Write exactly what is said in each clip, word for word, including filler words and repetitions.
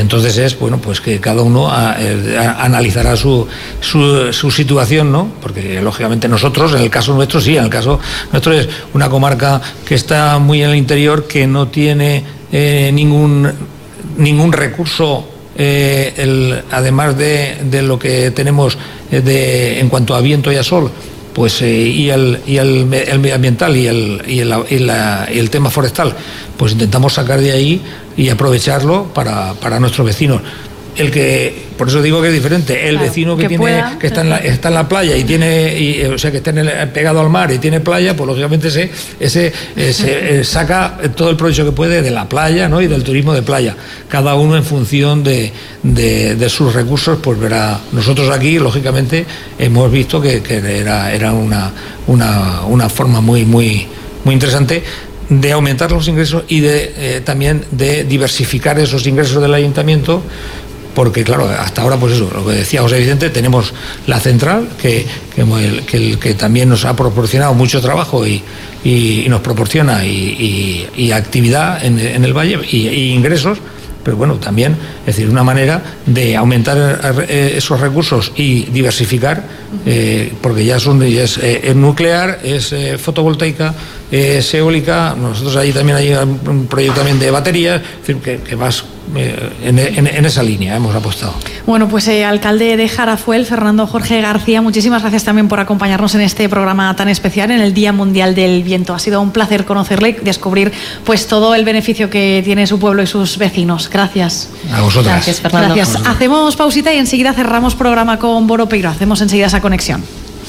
entonces es, bueno, pues que cada uno a, a, analizará su, su, su situación, ¿no? Porque lógicamente nosotros, en el caso nuestro sí, en el caso nuestro es una comarca que está muy en el interior, que no tiene eh, ningún, ningún recurso, eh, el, además de, de lo que tenemos de, en cuanto a viento y a sol, pues eh, y el y el, el medioambiental y el y el, y, la, y el tema forestal, pues intentamos sacar de ahí y aprovecharlo para, para nuestros vecinos. El que, por eso digo que es diferente, el claro, vecino que, que tiene pueda, que está en la está en la playa y tiene y, o sea que está en el, pegado al mar y tiene playa, pues lógicamente ese ese, ese eh, saca todo el provecho que puede de la playa, ¿no? Y del turismo de playa. Cada uno en función de, de, de sus recursos, pues verá. Nosotros aquí lógicamente hemos visto que, que era era una una una forma muy muy muy interesante de aumentar los ingresos y de eh, también de diversificar esos ingresos del ayuntamiento. Porque claro, hasta ahora pues eso, lo que decía José Vicente, tenemos la central que, que, que, que también nos ha proporcionado mucho trabajo y, y, y nos proporciona y, y, y actividad en, en el valle y, y ingresos, pero bueno, también, es decir, una manera de aumentar esos recursos y diversificar, eh, porque ya son ya es, eh, es nuclear, es eh, fotovoltaica, es eólica, nosotros ahí también hay un proyecto también de baterías, es decir, que, que vas eh, en, en, en esa línea hemos apostado. Bueno, pues eh, alcalde de Jarafuel, Fernando Jorge García, muchísimas gracias también por acompañarnos en este programa tan especial, en el Día Mundial del Viento. Ha sido un placer conocerle y descubrir pues todo el beneficio que tiene su pueblo y sus vecinos. Gracias. A vosotras. Gracias, Fernando. Gracias. Hacemos pausita y enseguida cerramos programa con Boro Peiro. Hacemos enseguida esa conexión.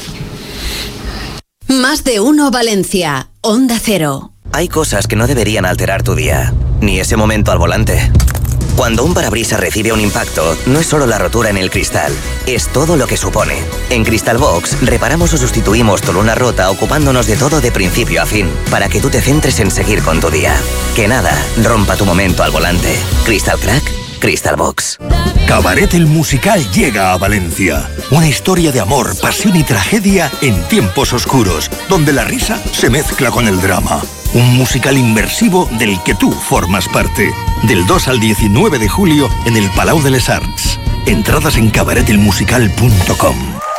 Más de uno Valencia, Onda Cero. Hay cosas que no deberían alterar tu día, ni ese momento al volante. Cuando un parabrisas recibe un impacto, no es solo la rotura en el cristal, es todo lo que supone. En Crystal Box reparamos o sustituimos tu luna rota ocupándonos de todo de principio a fin, para que tú te centres en seguir con tu día. Que nada rompa tu momento al volante. Crystal Crack, Crystal Box. Cabaret el musical llega a Valencia. Una historia de amor, pasión y tragedia en tiempos oscuros, donde la risa se mezcla con el drama. Un musical inmersivo del que tú formas parte. Del dos al diecinueve de julio en el Palau de les Arts. Entradas en cabaret el musical punto com.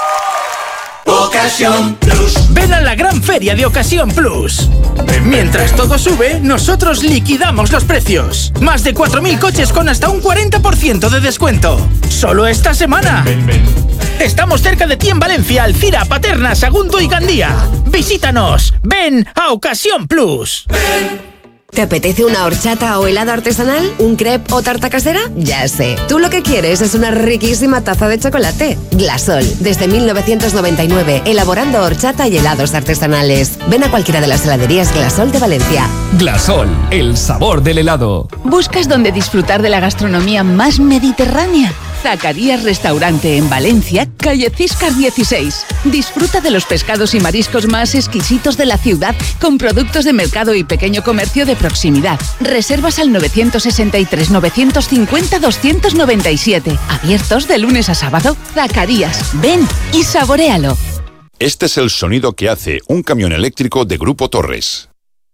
Ocasión Plus. Ven a la gran feria de Ocasión Plus. Mientras todo sube, nosotros liquidamos los precios. Más de cuatro mil coches con hasta un cuarenta por ciento de descuento. Solo esta semana. Ven, ven. Estamos cerca de ti en Valencia, Alcira, Paterna, Sagunto y Gandía. Visítanos. Ven a Ocasión Plus. Ven. ¿Te apetece una horchata o helado artesanal? ¿Un crepe o tarta casera? Ya sé. Tú lo que quieres es una riquísima taza de chocolate. Glasol, desde mil novecientos noventa y nueve, elaborando horchata y helados artesanales. Ven a cualquiera de las heladerías Glasol de Valencia. Glasol, el sabor del helado. ¿Buscas dónde disfrutar de la gastronomía más mediterránea? Zacarías Restaurante en Valencia, calle Ciscar dieciséis. Disfruta de los pescados y mariscos más exquisitos de la ciudad con productos de mercado y pequeño comercio de proximidad. Reservas al nueve sesenta y tres, novecientos cincuenta, doscientos noventa y siete. Abiertos de lunes a sábado. Zacarías, ven y saboréalo. Este es el sonido que hace un camión eléctrico de Grupo Torres.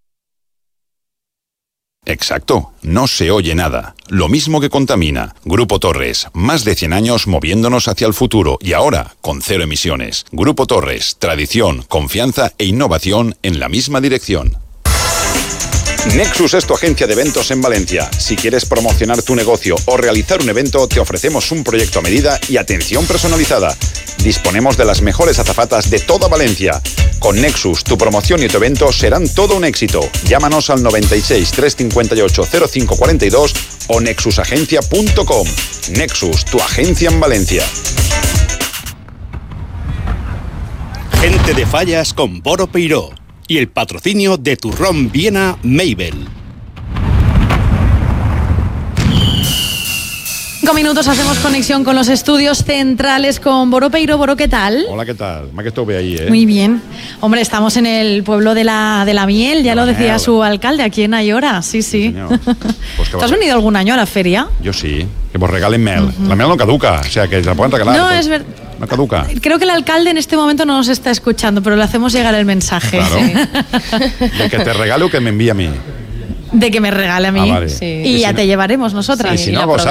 Exacto, no se oye nada. Lo mismo que contamina. Grupo Torres, más de cien años moviéndonos hacia el futuro y ahora con cero emisiones. Grupo Torres, tradición, confianza e innovación en la misma dirección. Nexus es tu agencia de eventos en Valencia. Si quieres promocionar tu negocio o realizar un evento, te ofrecemos un proyecto a medida y atención personalizada. Disponemos de las mejores azafatas de toda Valencia. Con Nexus, tu promoción y tu evento serán todo un éxito. Llámanos al noventa y seis, trescientos cincuenta y ocho, cero cinco cuarenta y dos o nexus agencia punto com. Nexus, tu agencia en Valencia. Gente de Fallas con Boro Peiro y el patrocinio de Turrón Viena Mabel. Cinco minutos, hacemos conexión con los estudios centrales con Boro Peiro. Boro, ¿qué tal? Hola, ¿qué tal? Más que estuve ahí, ¿eh? Muy bien. Hombre, estamos en el pueblo de la, de la miel, ya lo decía su alcalde, aquí en Ayora. Sí, sí. sí pues ¿Tú has venido algún año a la feria? Yo sí, que nos regalen mel. Uh-huh. La mel no caduca, o sea, que se la pueden regalar. No, pues, es verdad. No caduca. Creo que el alcalde en este momento no nos está escuchando, pero le hacemos llegar el mensaje. Claro. Sí. De que te regale o que me envíe a mí. De que me regale a mí. Ah, vale. Sí. Y, y ya si te no, llevaremos nosotras. Y si no,